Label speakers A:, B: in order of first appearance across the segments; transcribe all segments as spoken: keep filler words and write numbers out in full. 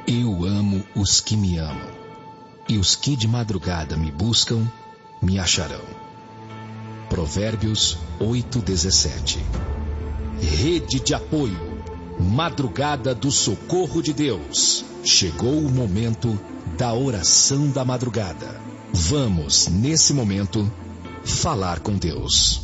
A: Eu amo os que me amam, e os que de madrugada me buscam, me acharão. Provérbios oito, dezessete. Rede de apoio, Madrugada do Socorro de Deus. Chegou o momento da oração da madrugada. Vamos, nesse momento, falar com Deus.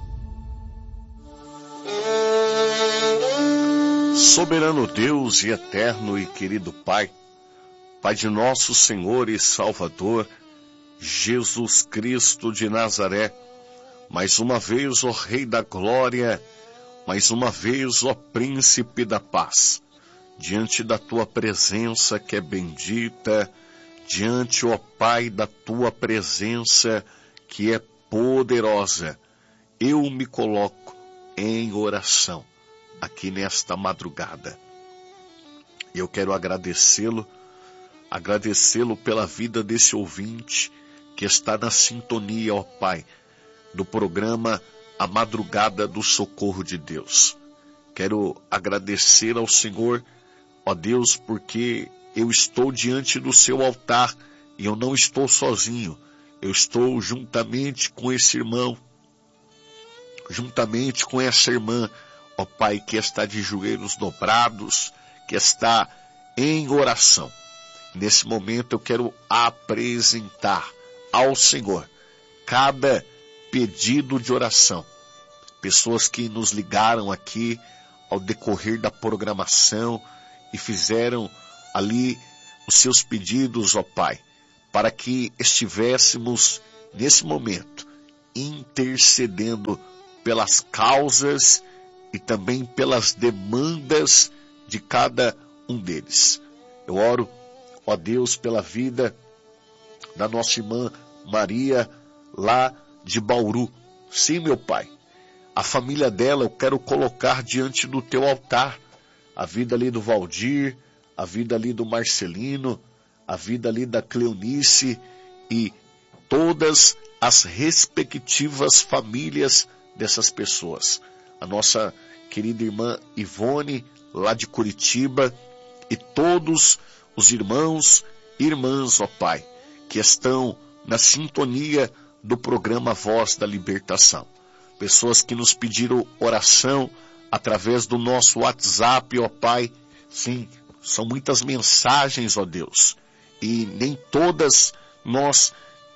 B: Soberano Deus e eterno e querido Pai, Pai de nosso Senhor e Salvador, Jesus Cristo de Nazaré, mais uma vez, ó Rei da Glória, mais uma vez, ó Príncipe da Paz, diante da Tua presença que é bendita, diante, ó Pai, da Tua presença que é poderosa, eu me coloco em oração aqui nesta madrugada. E eu quero agradecê-lo, agradecê-lo pela vida desse ouvinte que está na sintonia, ó Pai, do programa A Madrugada do Socorro de Deus. Quero agradecer ao Senhor, ó Deus, porque eu estou diante do seu altar e eu não estou sozinho. Eu estou juntamente com esse irmão, juntamente com essa irmã, ó Pai, que está de joelhos dobrados, que está em oração. Nesse momento eu quero apresentar ao Senhor cada pedido de oração. Pessoas que nos ligaram aqui ao decorrer da programação e fizeram ali os seus pedidos, ó Pai, para que estivéssemos nesse momento intercedendo pelas causas e também pelas demandas de cada um deles. Eu oro, ó Deus, pela vida da nossa irmã Maria, lá de Bauru. Sim, meu Pai, a família dela eu quero colocar diante do teu altar. A vida ali do Valdir, a vida ali do Marcelino, a vida ali da Cleonice e todas as respectivas famílias dessas pessoas. A nossa querida irmã Ivone, lá de Curitiba, e todos os irmãos e irmãs, ó Pai, que estão na sintonia do programa Voz da Libertação. Pessoas que nos pediram oração através do nosso WhatsApp, ó Pai. Sim, são muitas mensagens, ó Deus, e nem todas nós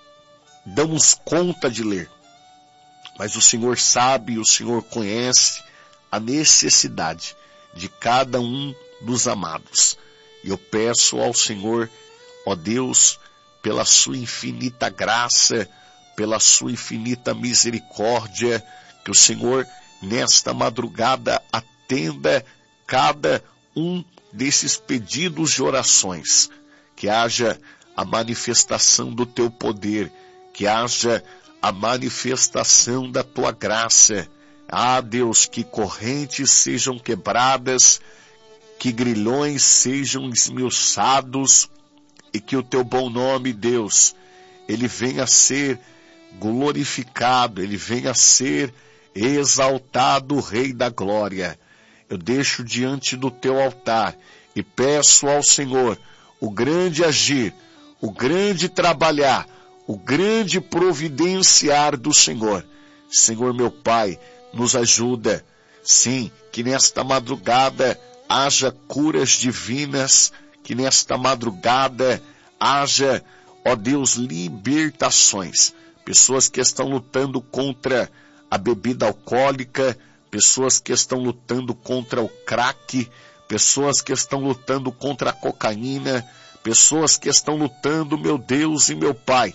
B: damos conta de ler. Mas o Senhor sabe, o Senhor conhece a necessidade de cada um dos amados. E eu peço ao Senhor, ó Deus, pela sua infinita graça, pela sua infinita misericórdia, que o Senhor, nesta madrugada, atenda cada um desses pedidos de orações. Que haja a manifestação do teu poder, que haja a manifestação da tua graça. Ah, Deus, que correntes sejam quebradas, que grilhões sejam esmiuçados, e que o teu bom nome, Deus, ele venha a ser glorificado, ele venha a ser exaltado, Rei da Glória. Eu deixo diante do teu altar e peço ao Senhor o grande agir, o grande trabalhar, o grande providenciar do Senhor. Senhor meu Pai, nos ajuda. Sim, que nesta madrugada haja curas divinas, que nesta madrugada haja, ó Deus, libertações. Pessoas que estão lutando contra a bebida alcoólica, pessoas que estão lutando contra o crack, pessoas que estão lutando contra a cocaína, pessoas que estão lutando, meu Deus e meu Pai,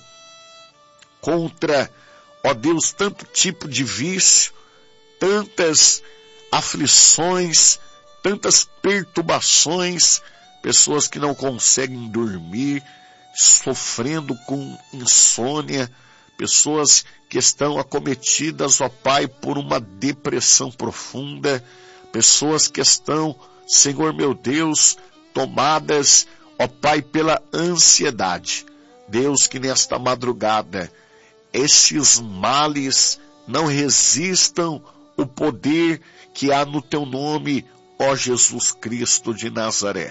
B: contra, ó Deus, tanto tipo de vício, tantas aflições, tantas perturbações, pessoas que não conseguem dormir, sofrendo com insônia, pessoas que estão acometidas, ó Pai, por uma depressão profunda, pessoas que estão, Senhor meu Deus, tomadas, ó Pai, pela ansiedade. Deus, que nesta madrugada esses males não resistam o poder que há no teu nome, ó Jesus Cristo de Nazaré.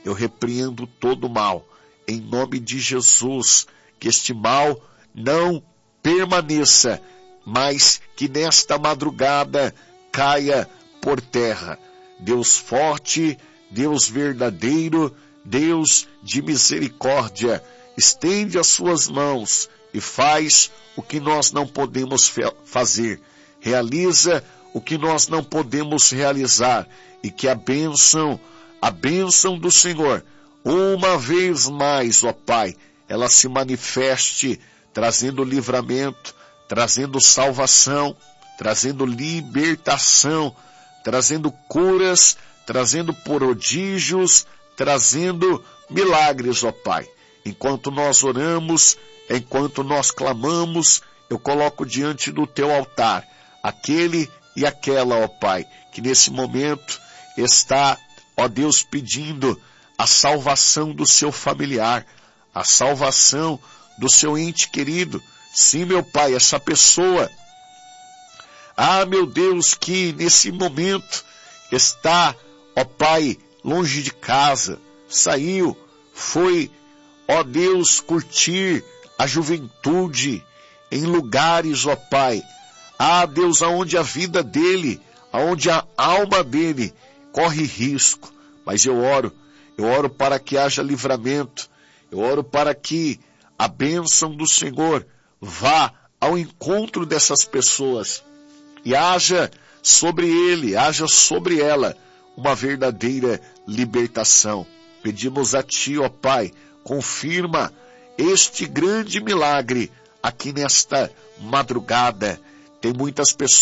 B: eu repreendo todo mal, em nome de Jesus, que este mal não permaneça, mas que nesta madrugada caia por terra. Deus forte, Deus verdadeiro, Deus de misericórdia, estende as suas mãos e faz o que nós não podemos fazer. Realiza o que nós não podemos realizar, e que a bênção, a bênção do Senhor, uma vez mais, ó Pai, ela se manifeste, trazendo livramento, trazendo salvação, trazendo libertação, trazendo curas, trazendo prodígios, trazendo milagres, ó Pai. Enquanto nós oramos, enquanto nós clamamos, eu coloco diante do teu altar aquele e aquela, ó Pai, que nesse momento está, ó Deus, pedindo a salvação do seu familiar, a salvação do seu ente querido. Sim, meu Pai, essa pessoa, ah, meu Deus, que nesse momento está, ó Pai, longe de casa, saiu, foi, ó Deus, curtir a juventude em lugares, ó Pai, ah, Deus, aonde a vida dele, aonde a alma dele corre risco. Mas eu oro, eu oro para que haja livramento, eu oro para que a bênção do Senhor vá ao encontro dessas pessoas e haja sobre ele, haja sobre ela uma verdadeira libertação. Pedimos a Ti, ó Pai, confirma este grande milagre aqui nesta madrugada. Tem muitas pessoas